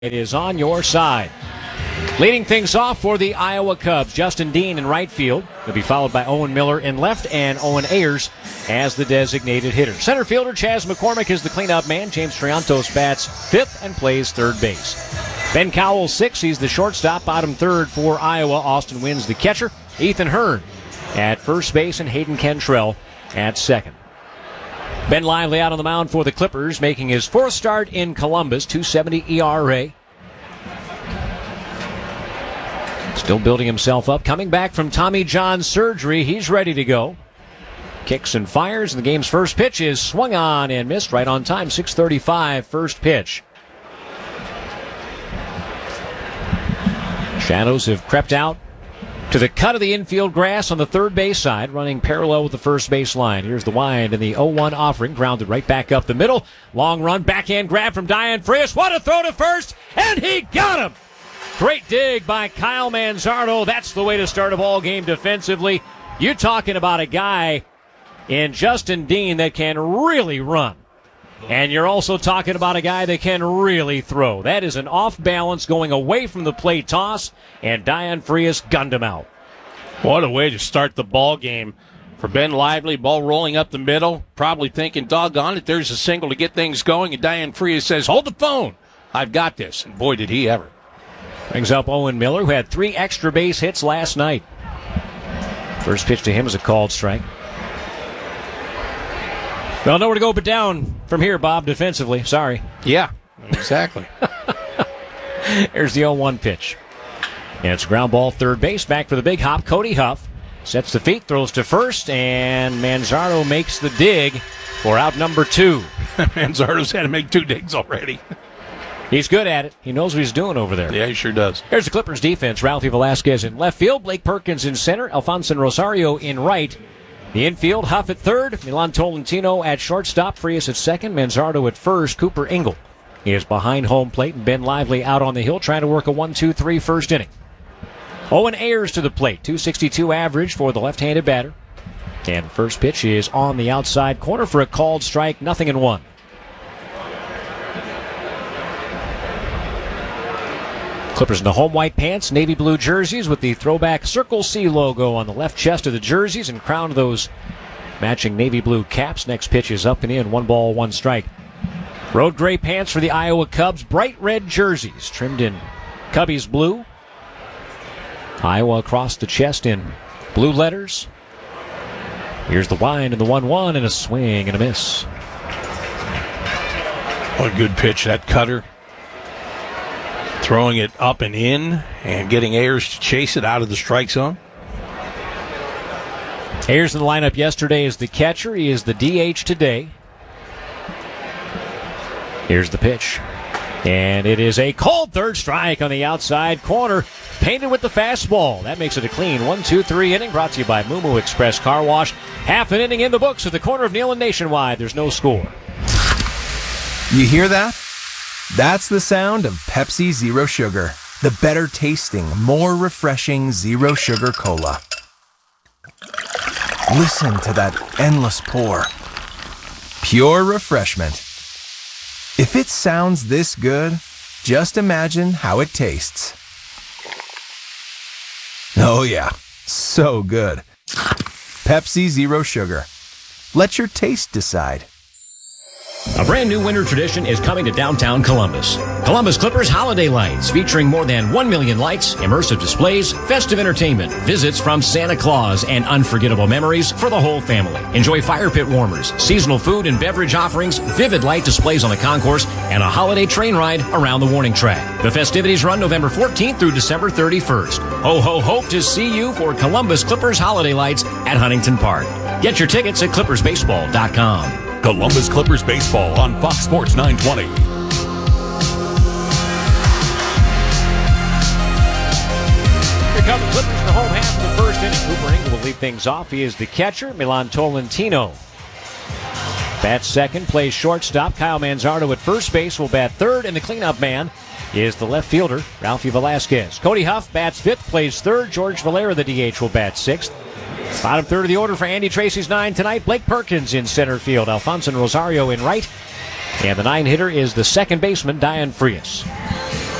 It is on your side. Leading things off for the Iowa Cubs, Justin Dean in right field. He'll be followed by Owen Miller in left and Owen Ayers as the designated hitter. Center fielder Chas McCormick is the cleanup man. James Triantos bats fifth and plays third base. Ben Cowell, sixth. He's the shortstop. Bottom third for Iowa. Austin Wynn's the catcher. Ethan Hearn at first base and Hayden Cantrell at second. Ben Lively out on the mound for the Clippers, making his fourth start in Columbus, 2.70 ERA. Still building himself up. Coming back from Tommy John surgery, he's ready to go. Kicks and fires, and the game's first pitch is swung on and missed right on time. 6:35 first pitch. Shadows have crept out to the cut of the infield grass on the third base side, running parallel with the first base line. Here's the wind and the 0-1 offering, grounded right back up the middle. Long run, backhand grab from Diane Frias. What a throw to first, and he got him! Great dig by Kyle Manzardo. That's the way to start a ball game defensively. You're talking about a guy in Justin Dean that can really run. And you're also talking about a guy that can really throw. That is an off-balance going away from the plate toss, and Diane Frias gunned him out. What a way to start the ball game for Ben Lively. Ball rolling up the middle, probably thinking, doggone it, there's a single to get things going, and Diane Frias says, hold the phone, I've got this. And boy, did he ever. Brings up Owen Miller, who had 3 extra base hits last night. First pitch to him is a called strike. Well, nowhere to go but down from here, Bob, defensively. Sorry. Yeah, exactly. Here's the 0-1 pitch. And it's ground ball third base. Back for the big hop. Cody Huff sets the feet, throws to first, and Manzardo makes the dig for out number 2. Manzardo's had to make 2 digs already. He's good at it. He knows what he's doing over there. Yeah, he sure does. Here's the Clippers defense. Ralphie Velasquez in left field. Blake Perkins in center. Alfonso Rosario in right. The infield, Huff at third. Milan Tolentino at shortstop. Frias at second. Manzardo at first. Cooper Engel is behind home plate. And Ben Lively out on the hill trying to work a 1-2-3 first inning. Owen Ayers to the plate. 262 average for the left-handed batter. And the first pitch is on the outside corner for a called strike. 0-1. Clippers in the home white pants, navy blue jerseys with the throwback Circle C logo on the left chest of the jerseys and crowned those matching navy blue caps. Next pitch is up and in. 1 ball, 1 strike. Road gray pants for the Iowa Cubs. Bright red jerseys trimmed in Cubbies blue. Iowa across the chest in blue letters. Here's the wind and the 1-1 and a swing and a miss. What a good pitch, that cutter. Throwing it up and in and getting Ayers to chase it out of the strike zone. Ayers in the lineup yesterday as the catcher. He is the DH today. Here's the pitch. And it is a cold third strike on the outside corner. Painted with the fastball. That makes it a clean 1-2-3 inning. Brought to you by Moo Moo Express Car Wash. Half an inning in the books at the corner of Neal and Nationwide. There's no score. You hear that? That's the sound of Pepsi Zero Sugar, the better tasting, more refreshing Zero Sugar Cola. Listen to that endless pour. Pure refreshment. If it sounds this good, just imagine how it tastes. Oh yeah, so good. Pepsi Zero Sugar. Let your taste decide. A brand new winter tradition is coming to downtown Columbus. Columbus Clippers Holiday Lights, featuring more than 1 million lights, immersive displays, festive entertainment, visits from Santa Claus, and unforgettable memories for the whole family. Enjoy fire pit warmers, seasonal food and beverage offerings, vivid light displays on the concourse, and a holiday train ride around the warning track. The festivities run November 14th through December 31st. Ho, ho, hope to see you for Columbus Clippers Holiday Lights at Huntington Park. Get your tickets at clippersbaseball.com. Columbus Clippers Baseball on Fox Sports 920. Here come the Clippers in the home half of the first inning. Cooper Engel will lead things off. He is the catcher. Milan Tolentino bats second, plays shortstop. Kyle Manzardo at first base will bat third, and the cleanup man is the left fielder, Ralphie Velasquez. Cody Huff bats fifth, plays third. George Valera, the DH, will bat sixth. Bottom third of the order for Andy Tracy's 9 tonight. Blake Perkins in center field. Alfonso Rosario in right. And the 9 hitter is the second baseman, Diane Frias.